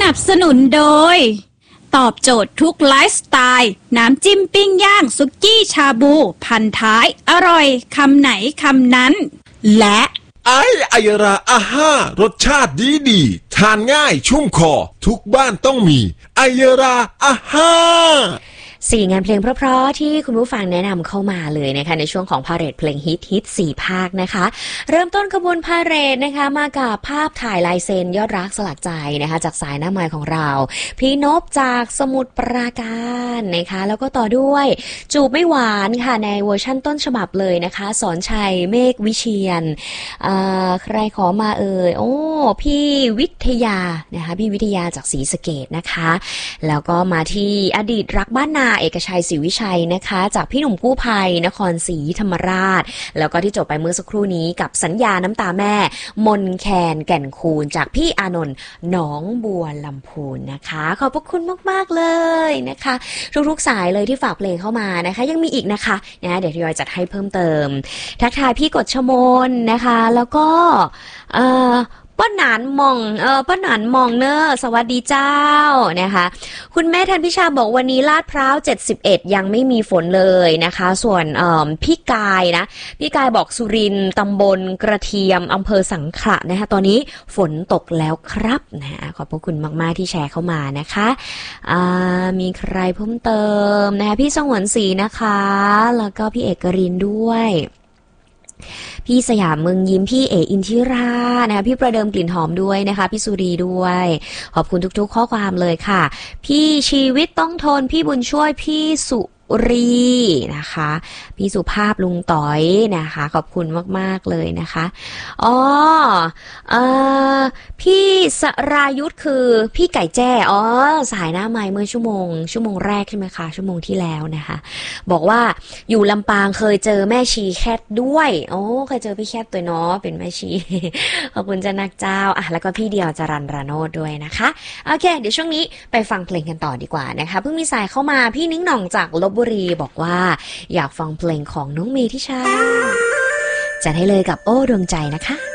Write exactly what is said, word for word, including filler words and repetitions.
นับสนุนโดยตอบโจทย์ทุกไลฟ์สไตล์น้ำจิ้มปิ้งย่างสุกี้ชาบูพันท้ายอร่อยคำไหนคำนั้นและไอไอราอาห้ารสชาติดีดีทานง่ายชุ่มคอทุกบ้านต้องมีไอราอาห้าสี่งานเพลงเพราะๆที่คุณผู้ฟังแนะนำเข้ามาเลยนะคะในช่วงของพาเหรดเพลงฮิตฮิตสี่ภาคนะคะเริ่มต้นขบวนพาเหรดนะคะมากับภาพถ่ายลายเซ็นยอดรักสลักใจนะคะจากสายหน้าไม้ของเราพี่นพจากสมุทรปราการนะคะแล้วก็ต่อด้วยจูบไม่หวานค่ะในเวอร์ชั่นต้นฉบับเลยนะคะสอนชัยเมฆวิเชียรใครขอมาเอ่ยโอ้พี่วิทยานะคะพี่วิทยาจากศรีสะเกษนะคะแล้วก็มาที่อดีตรักบ้านนาเอกชัยศรีวิชัยนะคะจากพี่หนุ่มกู้ภัยนครศรีธรรมราชแล้วก็ที่จบไปเมื่อสักครู่นี้กับสัญญาน้ำตาแม่มนแคนแก่นคูนจากพี่อานนท์หนองบัวลำพูนนะคะขอบพระคุณมากๆเลยนะคะทุกๆสายเลยที่ฝากเพลงเข้ามานะคะยังมีอีกนะคะนะเดี๋ยวทยอยจัดให้เพิ่มเติมทักทายพี่กฎชมนนะคะแล้วก็เอ่อป้าหนานมองเออป้าหนานมองเนอสวัสดีเจ้านะคะคุณแม่ทันพิชาบอกวันนี้ลาดพร้าวเจ็ดสิบเอ็ดยังไม่มีฝนเลยนะคะส่วนเอ่อพี่กายนะพี่กายบอกสุรินทร์ตำบลกระเทียมอำเภอสังขละนะคะตอนนี้ฝนตกแล้วครับนะขอบพระคุณมากๆที่แชร์เข้ามานะคะอ่ามีใครเพิ่มเติมนะคะพี่สงวนศรีนะคะแล้วก็พี่เอกรินด้วยพี่สยามเมืองยิ้มพี่เออินทิรานะคะพี่ประเดิมกลิ่นหอมด้วยนะคะพี่สุรีด้วยขอบคุณทุกๆข้อความเลยค่ะพี่ชีวิตต้องทนพี่บุญช่วยพี่สุรีนะคะพี่สุภาพลุงต้อยนะคะขอบคุณมากๆเลยนะคะอ๋อเอ่อพี่สรายุทธคือพี่ไก่แจ้อ๋อสายหน้าไม้เมื่อชั่วโมงชั่วโมงแรกใช่ไหมคะชั่วโมงที่แล้วนะคะบอกว่าอยู่ลำปางเคยเจอแม่ชีแคทด้วยโอ้เคยเจอพี่แคทตัวเนาะเป็นแม่ชีขอบคุณเจ้านักเจ้าอ่ะแล้วก็พี่เดียวจรัญราโนชด้วยนะคะโอเคเดี๋ยวช่วงนี้ไปฟังเพลงกันต่อดีกว่านะคะเพิ่งมีสายเข้ามาพี่นิ้งหน่องจากลพบุรีบอกว่าอยากฟังเพลงของน้องเมธิชาจัดให้เลยกับโอ้ดวงใจนะคะ